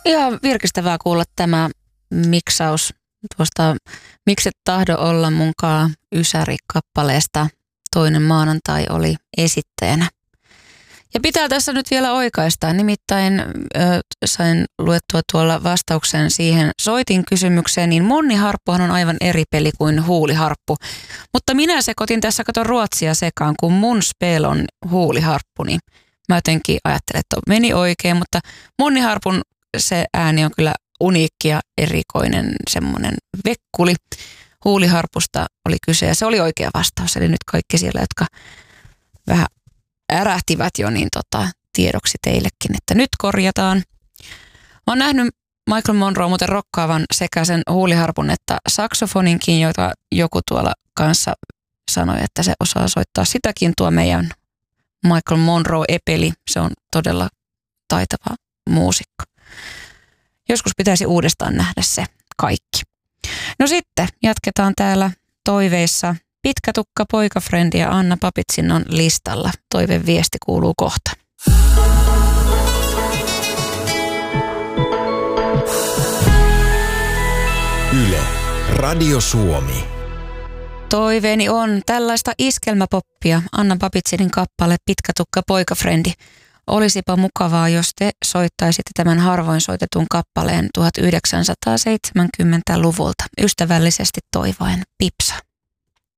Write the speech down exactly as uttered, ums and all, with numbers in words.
Ihan virkistävää kuulla tämä miksaus tuosta Mikset tahdo olla munkaan Ysäri-kappaleesta. Toinen maanantai oli esittäjänä. Ja pitää tässä nyt vielä oikaista, nimittäin ö, sain luettua tuolla vastauksen siihen soitin kysymykseen, niin Monniharppuhan on aivan eri peli kuin huuliharppu. Mutta minä sekoitin tässä, kato ruotsia sekaan, kun mun spel on huuliharppu, niin mä jotenkin ajattelin, että meni oikein, mutta Monniharpun se ääni on kyllä uniikki ja erikoinen semmoinen vekkuli. Huuliharpusta oli kyse ja se oli oikea vastaus, eli nyt kaikki siellä, jotka vähän ärähtivät jo, niin tota, tiedoksi teillekin, että nyt korjataan. Mä oon nähnyt Michael Monroe muuten rokkaavan sekä sen huuliharpun että saksofoninkin, jota joku tuolla kanssa sanoi, että se osaa soittaa sitäkin, tuo meidän Michael Monroe-epeli. Se on todella taitava muusikko. Joskus pitäisi uudestaan nähdä se kaikki. No sitten jatketaan täällä toiveissa. Pitkä tukka poikafrendi ja Anna Papitsin on listalla. Toiveviesti kuuluu kohta. Yle, Radio Suomi. Toiveeni on tällaista iskelmäpoppia. Anna Papitsinin kappale Pitkä tukka poikafrendi. Olisipa mukavaa, jos te soittaisitte tämän harvoin soitetun kappaleen tuhatyhdeksänsataaseitsemänkymmentäluvulta. Ystävällisesti toivoen, Pipsa.